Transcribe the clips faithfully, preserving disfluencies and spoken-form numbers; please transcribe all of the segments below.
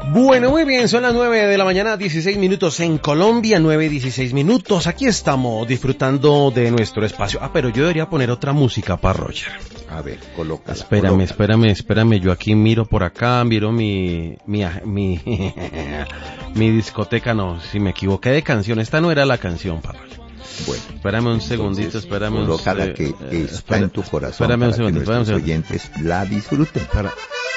Bueno, muy bien, son las nueve de la mañana, dieciséis minutos en Colombia, nueve dieciséis minutos. Aquí estamos disfrutando de nuestro espacio. Ah, pero yo debería poner otra música para Roger. A ver, colócala. Espérame, colócala. espérame, espérame. Yo aquí miro por acá, miro mi, mi, mi, mi discoteca. No, si me equivoqué de canción. Esta no era la canción, para Roger. Bueno, espérame un segundito, espérame un segundito. Colócala que, que está espera, en tu corazón. Espérame un segundo, espérame un segundo. Oyentes la disfruten. Para...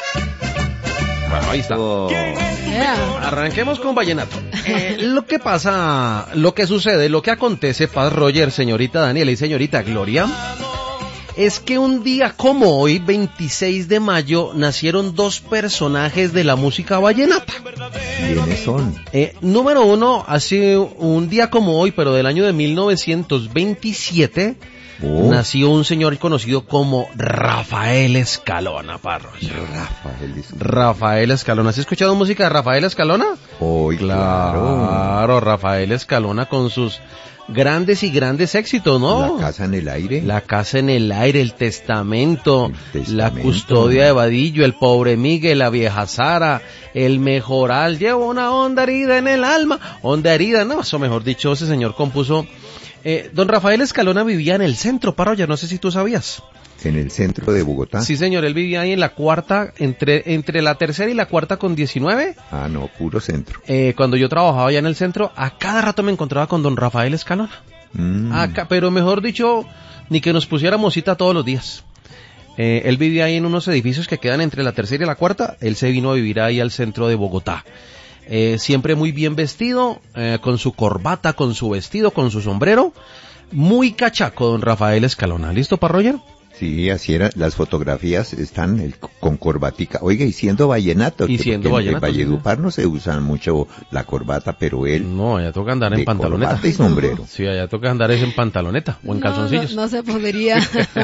Bueno, ahí está. Oh. Yeah. Arranquemos con vallenato. Eh, lo que pasa, lo que sucede, lo que acontece, Paz Roger, señorita Daniela y señorita Gloria, es que un día como hoy, veintiséis de mayo, nacieron dos personajes de la música vallenata. ¿Quiénes son? Eh, número uno, hace un día como hoy, pero del año de mil novecientos veintisiete... Oh. Nació un señor conocido como Rafael Escalona, Parro. Rafael Escalona. Rafael Escalona. ¿Has escuchado música de Rafael Escalona? Oh, claro. Claro, Rafael Escalona con sus grandes y grandes éxitos, ¿no? La casa en el aire. La casa en el aire, el testamento, el testamento. La custodia de Vadillo, el pobre Miguel, la vieja Sara, el mejoral. Llevo una honda herida en el alma. Honda herida, no, eso mejor dicho, ese señor compuso... Eh, don Rafael Escalona vivía en el centro, Parroya, no sé si tú sabías. ¿En el centro de Bogotá? Sí, señor, él vivía ahí en la cuarta, entre entre la tercera y la cuarta con diecinueve. Ah, no, puro centro. Eh, cuando yo trabajaba allá en el centro, a cada rato me encontraba con don Rafael Escalona. Mm. Acá, pero mejor dicho, ni que nos pusiéramos cita todos los días. Eh, él vivía ahí en unos edificios que quedan entre la tercera y la cuarta, él se vino a vivir ahí al centro de Bogotá. Eh, siempre muy bien vestido, eh, con su corbata, con su vestido, con su sombrero, muy cachaco don Rafael Escalona. ¿Listo para Roger? Sí, así era, las fotografías están el, con corbatica. Oiga, y siendo vallenato, y siendo vallenato, en Valledupar no se usa mucho la corbata, pero él... No, allá toca andar en pantaloneta. Corbata y sombrero. Sí, allá toca andar es en pantaloneta o en no, calzoncillos. No, no se podría.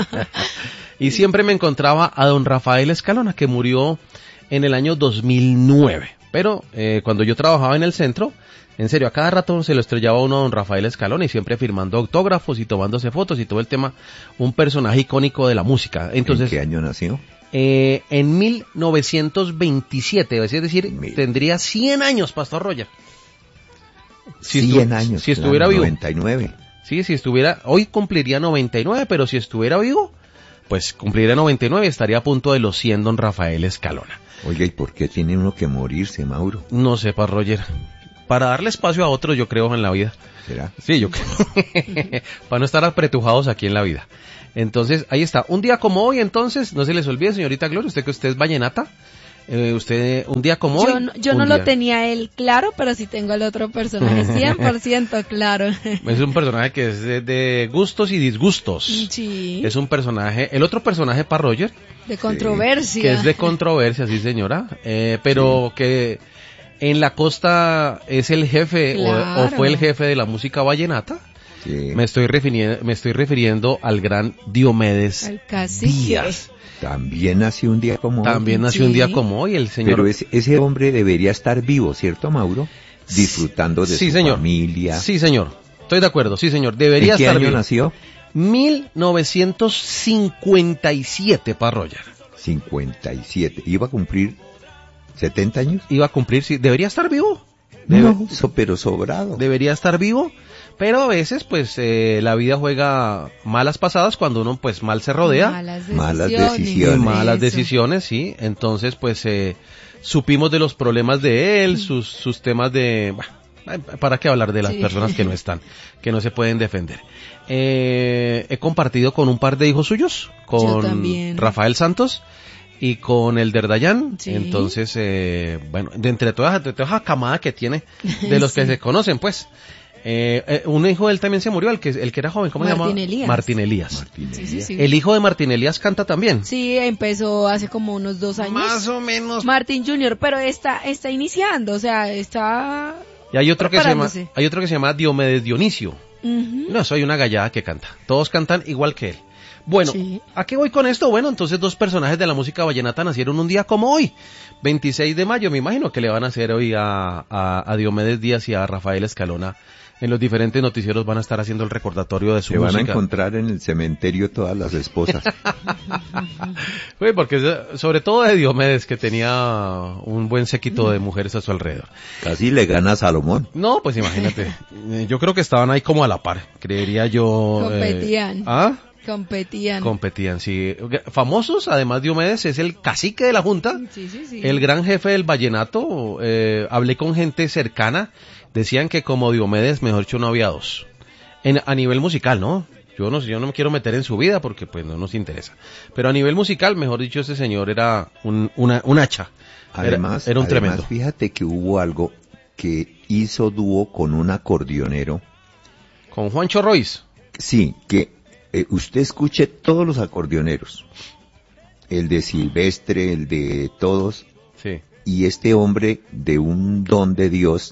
Y siempre me encontraba a don Rafael Escalona, que murió en el año dos mil nueve. Pero eh, cuando yo trabajaba en el centro, en serio, a cada rato se lo estrellaba uno a don Rafael Escalona y siempre firmando autógrafos y tomándose fotos y todo el tema, un personaje icónico de la música. Entonces, ¿en qué año nació? Eh, en mil novecientos veintisiete, es decir, Mil. tendría cien años, Pastor Roger. Si cien años. Si estuviera vivo. noventa y nueve. Sí, si estuviera, hoy cumpliría noventa y nueve, pero si estuviera vivo, pues cumpliría noventa y nueve y estaría a punto de los cien don Rafael Escalona. Oiga, ¿y por qué tiene uno que morirse, Mauro? No sé, pa Roger. Para darle espacio a otros, yo creo, en la vida. ¿Será? Sí, yo creo. Para no estar apretujados aquí en la vida. Entonces, ahí está. Un día como hoy, entonces, no se les olvide, señorita Gloria, usted que usted es vallenata. Eh, usted, un día como yo hoy. No, yo no día. lo tenía él claro, pero sí tengo el otro personaje, cien por ciento claro. Es un personaje que es de, de gustos y disgustos. Sí. Es un personaje, el otro personaje para Roger. De controversia. Que es de controversia, sí señora. Eh, pero sí. que en la costa es el jefe claro. o, o fue el jefe de la música vallenata. Sí. Me estoy refiriendo, me estoy refiriendo al gran Diomedes Díaz. También nació un día como hoy. También nació sí. un día como hoy el señor. Pero ese, ese hombre debería estar vivo, ¿cierto, Mauro? Disfrutando de sí, su señor. familia. Sí, señor. Estoy de acuerdo, sí, señor. Debería ¿En qué estar año vivo. nació? mil novecientos cincuenta y siete, pa Roger. cincuenta y siete. ¿Iba a cumplir setenta años? Iba a cumplir, sí. ¿Debería estar vivo? Debe... No, so, pero sobrado. Debería estar vivo. Pero a veces, pues, eh, la vida juega malas pasadas cuando uno, pues, mal se rodea. Malas decisiones. Malas decisiones. Malas decisiones, sí. Entonces, pues, eh, supimos de los problemas de él, sus, sus temas de... Bueno, ¿para qué hablar de las sí. personas que no están, que no se pueden defender? Eh, he compartido con un par de hijos suyos, con Rafael Santos y con el Derdayán. Sí. Entonces, eh, bueno, de entre toda, de toda esa camada que tiene, de los sí. que se conocen, pues... Eh, eh, un hijo de él también se murió, el que el que era joven, ¿cómo Martín se llama? Elías. Martín Elías. Martín sí, Elías. sí, sí. El hijo de Martín Elías canta también. Sí, empezó hace como unos dos años. Más o menos. Martín Junior, pero está está iniciando, o sea, está. Y hay otro que se llama, hay otro que se llama Diomedes Dionisio. Uh-huh. No, soy una gallada que canta. Todos cantan igual que él. Bueno, Sí. ¿a qué voy con esto? Bueno, entonces dos personajes de la música vallenata nacieron un día como hoy, veintiséis de mayo. Me imagino que le van a hacer hoy a, a, a Diomedes Díaz y a Rafael Escalona. En los diferentes noticieros van a estar haciendo el recordatorio de su Se música. van a encontrar en el cementerio todas las esposas. Pues porque sobre todo de Diomedes, que tenía un buen séquito de mujeres a su alrededor. Casi le gana a Salomón. No, pues imagínate. Eh, Yo creo que estaban ahí como a la par, creería yo. Competían. Eh, ¿Ah? Competían. Competían, sí. Famosos, además Diomedes es el cacique de la junta, Sí, sí, sí. el gran jefe del vallenato. Eh, hablé con gente cercana, decían que como Diomedes, mejor dicho, no había dos. En, a nivel musical, ¿no? Yo no sé, yo no me quiero meter en su vida porque pues no nos interesa. Pero a nivel musical, mejor dicho, ese señor era un, una, un hacha. Además, era, era un además, tremendo. fíjate que hubo algo que hizo dúo con un acordeonero. Con Juancho Royce. Sí, que eh, usted escuche todos los acordeoneros. El de Silvestre, el de todos. Sí. Y este hombre de un don de Dios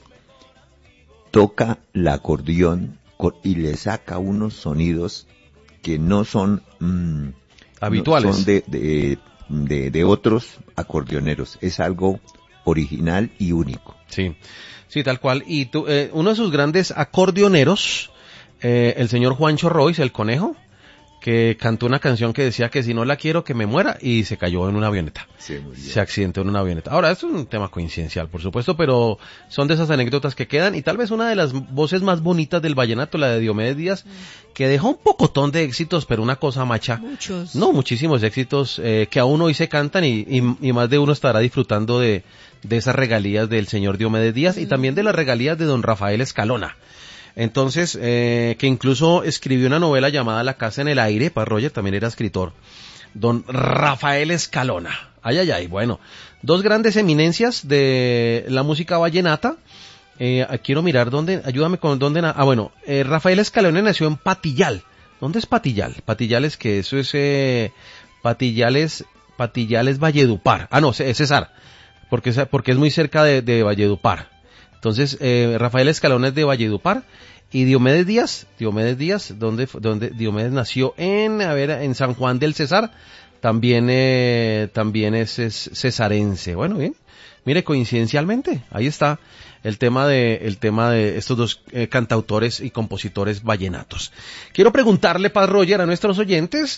toca el acordeón co- y le saca unos sonidos que no son mm, Habituales. no son de, de, de, de otros acordeoneros. Es algo original y único. Sí, sí, tal cual. Y tú, eh, uno de sus grandes acordeoneros, eh, el señor Juancho Royce, el conejo, que cantó una canción que decía que si no la quiero que me muera, y se cayó en una avioneta. Se murió. Se accidentó en una avioneta. Ahora, esto es un tema coincidencial, por supuesto, pero son de esas anécdotas que quedan, y tal vez una de las voces más bonitas del vallenato, la de Diomedes Díaz, que dejó un pocotón de éxitos, pero una cosa macha. Muchos. No, muchísimos éxitos eh, que aún hoy se cantan, y, y, y más de uno estará disfrutando de, de esas regalías del señor Diomedes Díaz, y también de las regalías de don Rafael Escalona. Entonces, eh, que incluso escribió una novela llamada La casa en el aire. Para Roger también era escritor. Don Rafael Escalona. Ay, ay, ay. Bueno, dos grandes eminencias de la música vallenata. Eh, quiero mirar dónde, ayúdame con dónde. Na- ah, bueno, eh, Rafael Escalona nació en Patillal. ¿Dónde es Patillal? Patillal es que eso es, eh, Patillal es, Patillal es Valledupar. Ah, no, es Cesar. Porque, es- porque es muy cerca de, de Valledupar. Entonces, eh, Rafael Escalona es de Valledupar, y Diomedes Díaz, Diomedes Díaz, donde, donde Diomedes nació en, a ver, en San Juan del Cesar, también, eh, también es, es cesarense. Bueno, bien, mire, coincidencialmente, ahí está el tema de, el tema de estos dos eh, cantautores y compositores vallenatos. Quiero preguntarle, Paz Roger, a nuestros oyentes,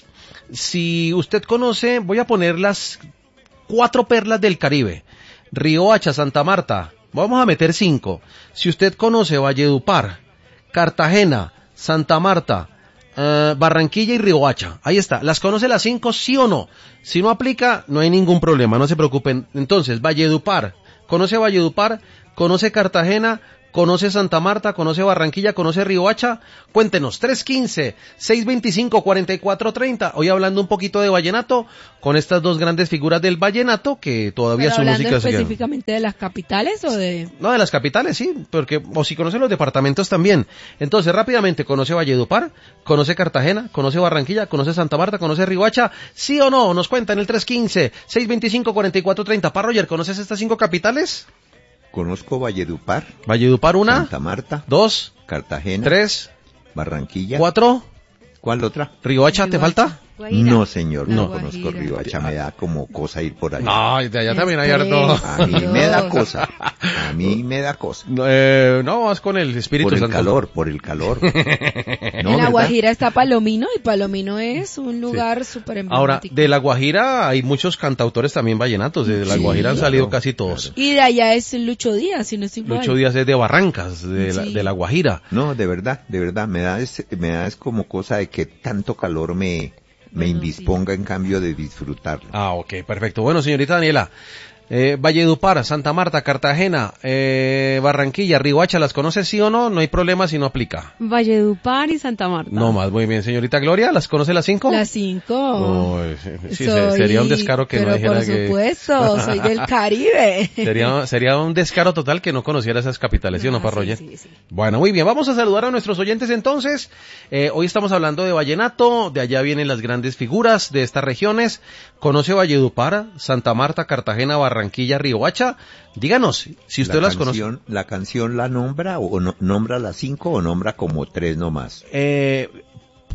si usted conoce, voy a poner las cuatro perlas del Caribe: Riohacha, Santa Marta. Vamos a meter cinco. Si usted conoce Valledupar, Cartagena, Santa Marta, eh, Barranquilla y Riohacha, ahí está. ¿Las conoce las cinco, sí o no? Si no aplica, no hay ningún problema, no se preocupen. Entonces, Valledupar, ¿conoce Valledupar? ¿Conoce Cartagena? ¿Conoce Santa Marta? ¿Conoce Barranquilla? ¿Conoce Riohacha? Cuéntenos, tres uno cinco, seis dos cinco, cuatro cuatro tres cero. Hoy hablando un poquito de vallenato, con estas dos grandes figuras del vallenato, que todavía Pero su hablando música se queda. específicamente de las capitales o de... No, de las capitales, sí, porque, o si conoce los departamentos también. Entonces, rápidamente, ¿conoce Valledupar? ¿Conoce Cartagena? ¿Conoce Barranquilla? ¿Conoce Santa Marta? ¿Conoce Riohacha? ¿Sí o no? Nos cuentan el tres uno cinco, seis dos cinco, cuatro cuatro tres cero. Pa Roger, ¿conoces estas cinco capitales? Conozco Valledupar, Valledupar, una, Santa Marta, dos, Cartagena, tres, Barranquilla. cuatro, ¿Cuál otra? Riohacha, ¿te Riohacha. falta? Guajira. No, señor, no, La conozco Guajira. Riohacha, me da como cosa ir por allá. No, de allá también hay Estrés. harto. A mí me da Dios. cosa, a mí me da cosa. No, eh, no, vas con el Espíritu Por el Santo. calor, por el calor. No, en La ¿verdad? Guajira está Palomino, y Palomino es un lugar súper Ahora, emblemático. de La Guajira hay muchos cantautores también vallenatos. De La Sí, Guajira han claro, salido casi todos. claro. Y de allá es Lucho Díaz, si no estoy mal. Lucho Díaz es de Barrancas, de, la, Sí. de La Guajira. No, de verdad, de verdad, me da es, me da es como cosa de que tanto calor me, me Bueno, indisponga en cambio de disfrutarlo. Ah, ok, perfecto. Bueno, señorita Daniela, eh, Valledupar, Santa Marta, Cartagena, eh, Barranquilla, Riohacha, ¿las conoce sí o no? No hay problema si no aplica. Valledupar y Santa Marta. No más, muy bien. Señorita Gloria, ¿las conoce las cinco? Las cinco. Uy, sí, sí, Soy- sería un descaro que pero no dijera por que... supuesto, soy del Caribe. Sería, sería un descaro total que no conociera esas capitales, ¿sí o no, Ah, Parroyer? sí, sí, sí. Bueno, muy bien, vamos a saludar a nuestros oyentes entonces. Eh, hoy estamos hablando de vallenato, de allá vienen las grandes figuras de estas regiones. ¿Conoce Valledupar, Santa Marta, Cartagena, Barranquilla, Riohacha? Díganos, si usted la las conoce. canción, ¿La canción la nombra o no, nombra las cinco o nombra como tres nomás? Eh,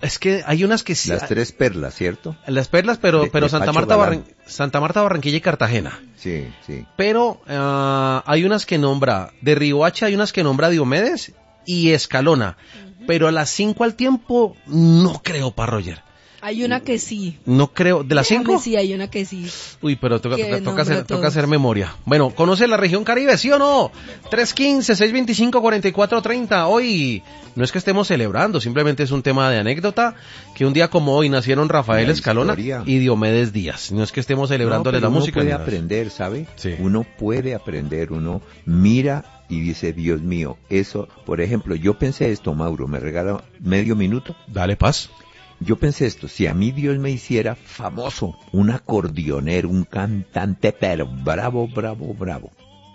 es que hay unas que sí. Las tres perlas, ¿cierto? Las perlas, pero, De- pero de Santa Pacho Marta, Galán. Barran- Santa Marta, Barranquilla y Cartagena. Sí, sí. Pero ah, hay unas que nombra, de Riohacha hay unas que nombra Diomedes y Escalona. Pero a las cinco al tiempo, no creo, pa' Roger. Hay una que sí. No creo. ¿De las Déjame, cinco? Sí, hay una que sí. Uy, pero toca, Que toca, toca nombra hacer, todos. toca hacer memoria. Bueno, ¿conoce la región Caribe, sí o no? tres uno cinco, seis dos cinco, cuatro cuatro tres cero. Hoy no es que estemos celebrando, simplemente es un tema de anécdota, que un día como hoy nacieron Rafael La Escalona historia. y Diomedes Díaz. No es que estemos celebrándole No, pero la uno música. puede ni nada. aprender, ¿sabe? Sí. Uno puede aprender, uno mira y dice, Dios mío, eso, por ejemplo, yo pensé esto, Mauro, me regala medio minuto. Dale paz. Yo pensé esto, si a mí Dios me hiciera famoso, un acordeonero, un cantante, pero bravo, bravo, bravo,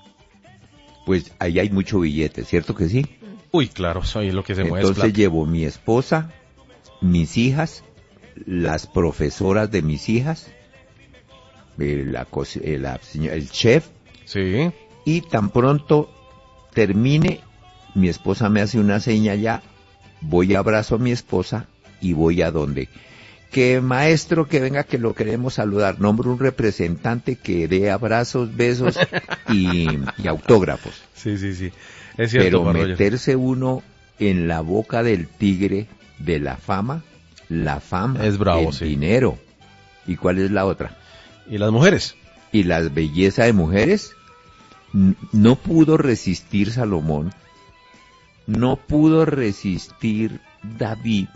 pues ahí hay mucho billete, ¿cierto que sí? Uy, claro, soy lo que se mueve. es Entonces plata. llevo mi esposa, mis hijas, las profesoras de mis hijas, eh, la, co- eh, la señora- el chef, Sí. y tan pronto termine, mi esposa me hace una seña ya, voy abrazo a mi esposa y voy a donde. Que maestro que venga que lo queremos saludar, nombro un representante que dé abrazos, besos y, y autógrafos. Sí, sí, sí. Es cierto, Pero pa' Roger. meterse uno en la boca del tigre de la fama, la fama, Es bravo, el sí. dinero. ¿Y cuál es la otra? ¿Y las mujeres? Y la belleza de mujeres, n- no pudo resistir Salomón, no pudo resistir David,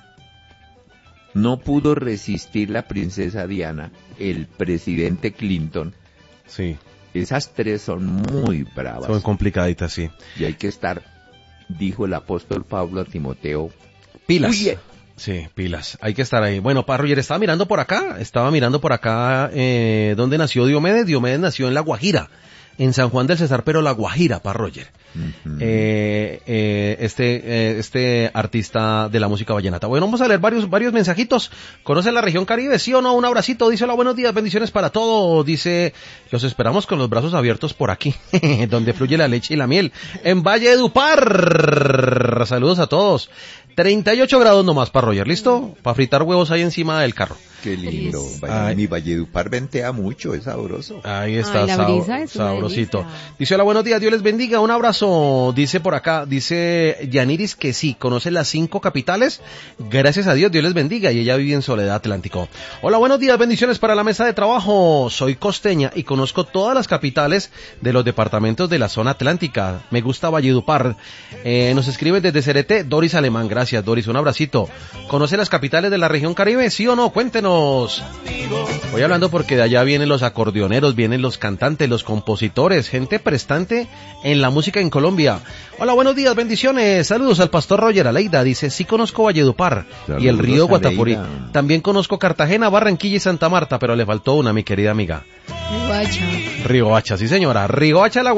no pudo resistir la princesa Diana, el presidente Clinton. Sí. Esas tres son muy bravas. Son complicaditas, sí. Y hay que estar, dijo el apóstol Pablo a Timoteo, Pilas. Huye. Sí, pilas. Hay que estar ahí. Bueno, pa Roger, estaba mirando por acá, estaba mirando por acá, eh, ¿dónde nació Diomedes? Diomedes nació en La Guajira, en San Juan del Cesar, pero La Guajira, pa Roger. Ujú. Eh, eh, este, eh, este artista de la música vallenata. Bueno, vamos a leer varios, varios mensajitos. ¿Conoce la región Caribe? ¿Sí o no? Un abracito. Dice, hola, buenos días, bendiciones para todos. Dice, los esperamos con los brazos abiertos por aquí, donde fluye la leche y la miel. En Valledupar. Saludos a todos. treinta y ocho grados nomás para Roger, ¿listo? Para fritar huevos ahí encima del carro. Qué lindo. Feliz. Vaya, Ay. Mi Valledupar ventea mucho, es sabroso. Ahí está, Ay, la sab- brisa es una sabrosito. delicia. Dice, hola, buenos días, Dios les bendiga, un abrazo. Dice por acá, dice Yaniris que sí, conoce las cinco capitales. Gracias a Dios, Dios les bendiga. Y ella vive en Soledad Atlántico. Hola, buenos días, bendiciones para la mesa de trabajo. Soy costeña y conozco todas las capitales de los departamentos de la zona atlántica. Me gusta Valledupar. Eh, nos escribe desde Cereté, Doris Alemán. Gracias, Doris, un abracito. ¿Conoce las capitales de la región Caribe? ¿Sí o no? Cuéntenos. Voy hablando porque de allá vienen los acordeoneros, vienen los cantantes, los compositores, gente prestante en la música en Colombia. Hola, buenos días, bendiciones. Saludos al pastor Roger Aleida. Dice, sí conozco Valledupar y el Saludos, río Guatapurí. Aleida. También conozco Cartagena, Barranquilla y Santa Marta, pero le faltó una, mi querida amiga. Guacha. Riohacha, sí señora. Riohacha la